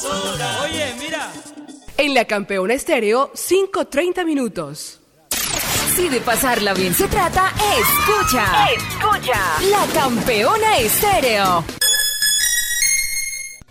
Oye, mira. En La Campeona Estéreo, 5:30 minutos. Si de pasarla bien se trata, escucha. La Campeona Estéreo.